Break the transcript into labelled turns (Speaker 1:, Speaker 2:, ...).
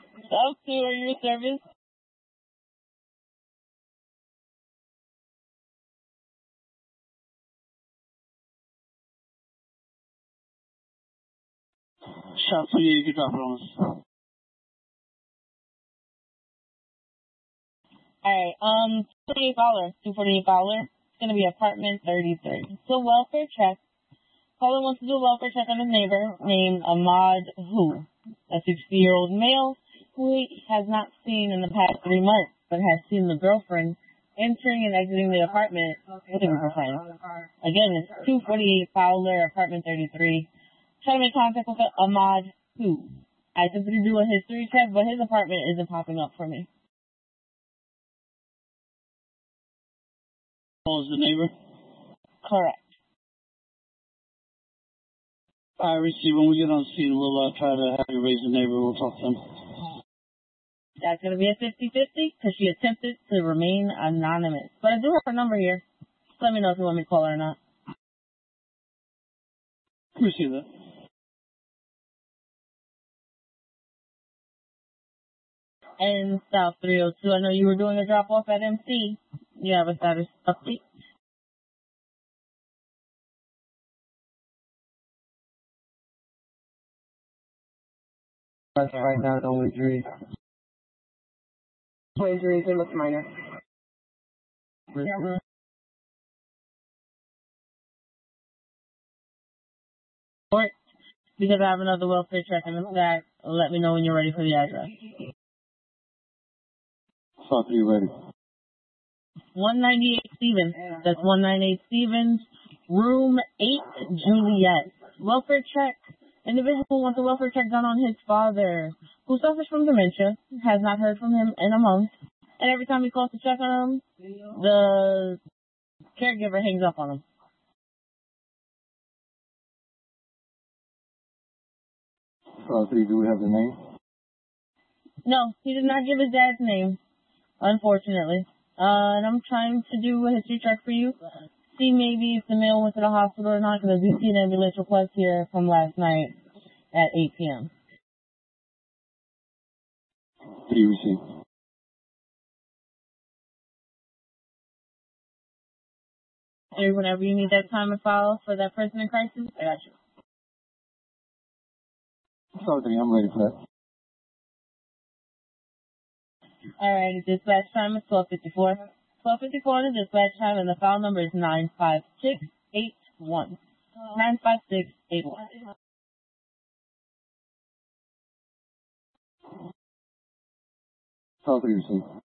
Speaker 1: South 2, are you a service?
Speaker 2: Shop 28, you can drop it on us.
Speaker 1: Alright, $248 Fowler. It's gonna be apartment 33. So welfare check. Caller wants to do a welfare check on his neighbor named Ahmad Hu, a 60-year-old male who he has not seen in the past 3 months, but has seen the girlfriend entering and exiting the apartment with a group of friends. Again, it's 248 Fowler, apartment 33. Try to make contact with Ahmad Hu. I attempted to do a history check, but his apartment isn't popping up for me.
Speaker 2: Call is the neighbor?
Speaker 1: Correct.
Speaker 2: I receive. When we get on scene, we'll try to have you raise the neighbor. We'll talk to him.
Speaker 1: That's going to be a 50-50 because she attempted to remain anonymous. But I do have her number here. Just let me know if you want me to call her or not.
Speaker 2: Receive that.
Speaker 1: And South 302, I know you were doing a drop-off at MC. You have a status update?
Speaker 3: Right now, it's only injuries. No injuries, it looks minor.
Speaker 1: Yeah. Or, because I have another welfare check in the back, let me know when you're ready for the address.
Speaker 2: South 3, ready.
Speaker 1: 198 Stevens. That's 198 Stevens, room 8, Juliet. Welfare check. Individual wants a welfare check done on his father, who suffers from dementia, has not heard from him in a month, and every time he calls to check on him, the caregiver hangs up on him.
Speaker 2: South 3, do we have the name?
Speaker 1: No, he did not give his dad's name, unfortunately. And I'm trying to do a history check for you. See maybe if the male went to the hospital or not, because I do see an ambulance request here from last night at 8 p.m.
Speaker 2: 3, receive.
Speaker 1: So whenever you need that time and file for that person in crisis, I got you.
Speaker 2: South 3, I'm ready for that.
Speaker 1: Alright, the dispatch time is 12:54. 12:54 the dispatch time, and the file number is 95681. 95681.
Speaker 2: South 3, receive.